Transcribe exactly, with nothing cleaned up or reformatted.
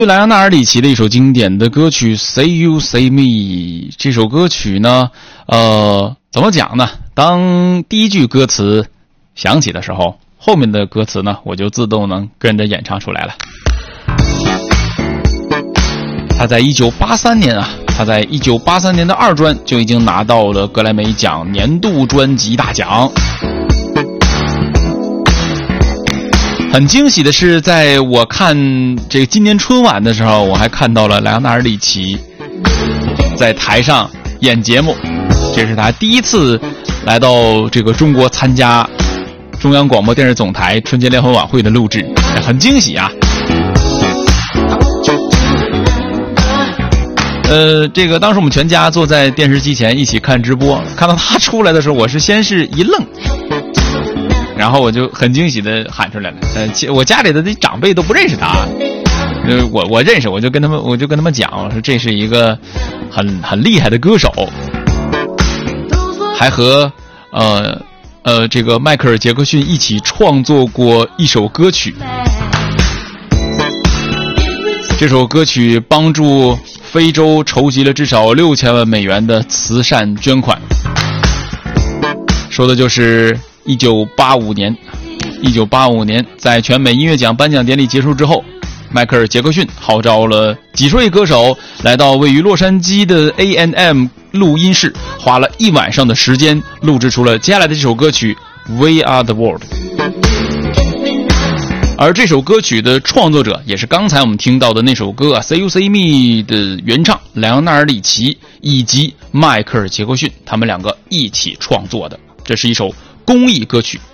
莱昂纳尔·里奇的一首经典的歌曲《Say You Say Me》，这首歌曲呢，呃，怎么讲呢？当第一句歌词响起的时候，后面的歌词呢，我就自动能跟着演唱出来了。他在一九八三年啊，他在一九八三年的二专就已经拿到了格莱美奖年度专辑大奖。很惊喜的是，在我看这个今年春晚的时候，我还看到了莱昂纳尔·里奇在台上演节目，这是他第一次来到这个中国参加中央广播电视总台春节联欢晚会的录制，很惊喜啊。呃，这个当时我们全家坐在电视机前一起看直播，看到他出来的时候，我是先是一愣。然后我就很惊喜的喊出来了，呃，我家里的这长辈都不认识他，呃，我我认识，我就跟他们，我就跟他们讲，我说这是一个很很厉害的歌手，还和呃呃这个迈克尔·杰克逊一起创作过一首歌曲，这首歌曲帮助非洲筹集了至少六千万美元的慈善捐款，说的就是一九八五年，一九八五年，在全美音乐奖颁奖典礼结束之后，迈克尔·杰克逊号召了几十位歌手来到位于洛杉矶的 A and M 录音室，花了一晚上的时间录制出了接下来的这首歌曲 We Are the World。 而这首歌曲的创作者也是刚才我们听到的那首歌啊 Say You Say Me 的原唱莱昂纳尔·里奇以及迈克尔·杰克逊，他们两个一起创作的，这是一首公益歌曲，